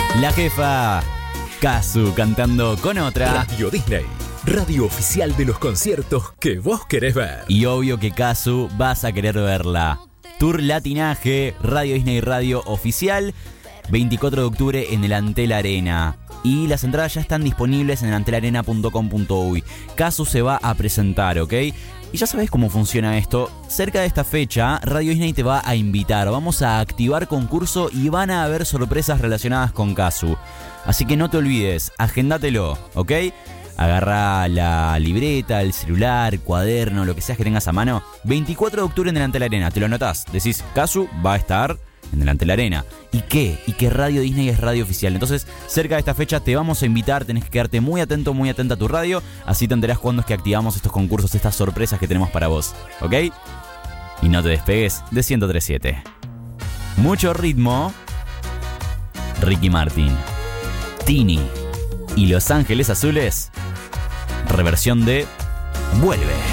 La jefa Kazu cantando con otra. Radio Disney, radio oficial de los conciertos que vos querés ver. Y obvio que Kazu vas a querer verla. Tour Latinaje, Radio Disney Radio Oficial, 24 de octubre en el Antel Arena. Y las entradas ya están disponibles en antelarena.com.uy. Kazu se va a presentar, ¿ok? Y ya sabés cómo funciona esto. Cerca de esta fecha, Radio Disney te va a invitar. Vamos a activar concurso y van a haber sorpresas relacionadas con Kazu. Así que no te olvides, agéndatelo, ¿ok? Agarra la libreta, el celular, cuaderno, lo que sea que tengas a mano. 24 de octubre en el Antel Arena, te lo anotás. Decís, Kazu va a estar en el Antel Arena. ¿Y qué? Y que Radio Disney es radio oficial. Entonces, cerca de esta fecha te vamos a invitar. Tenés que quedarte muy atento, muy atenta a tu radio. Así te enterás cuándo es que activamos estos concursos, estas sorpresas que tenemos para vos, ¿ok? Y no te despegues de 103.7. Mucho ritmo. Ricky Martin, Tini y Los Ángeles Azules. Reversión de Vuelve.